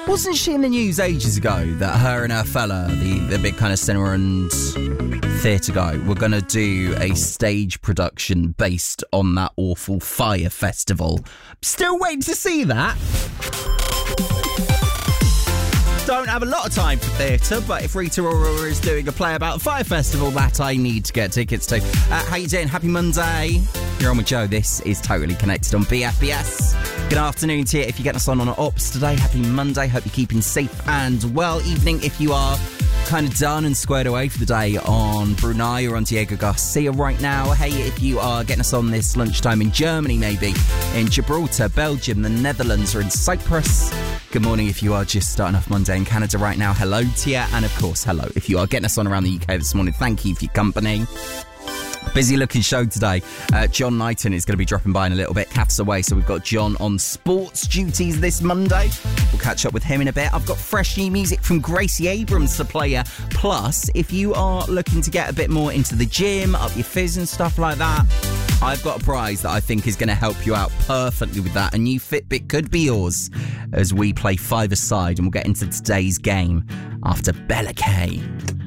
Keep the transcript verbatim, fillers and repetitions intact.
Wasn't she in the news ages ago that her and her fella, the, the big kind of cinema and theatre guy, were going to do a stage production based on that awful Fire Festival? Still waiting to see that. Don't have a lot of time for theatre, but if Rita Ora is doing a play about a Fire Festival, that I need to get tickets to. Uh, how you doing? Happy Monday. You're on with Joe. This is Totally Connected on B F B S. Good afternoon to you if you're getting us on on Ops today. Happy Monday. Hope you're keeping safe and well. Evening if you are kind of done and squared away for the day on Brunei or on Diego Garcia right now. Hey, if you are getting us on this lunchtime in Germany, maybe in Gibraltar, Belgium, the Netherlands, or in Cyprus. Good morning if you are just starting off Monday in Canada right now. Hello to you. And of course, hello if you are getting us on around the U K this morning. Thank you for your company. Busy looking show today. Uh, John Knighton is going to be dropping by in a little bit. Kath's away, so we've got John on sports duties this Monday. We'll catch up with him in a bit. I've got fresh new music from Gracie Abrams to play you. Plus, if you are looking to get a bit more into the gym, up your fizz and stuff like that, I've got a prize that I think is going to help you out perfectly with that. A new Fitbit could be yours as we play five-a-side, and we'll get into today's game after Bella Kay.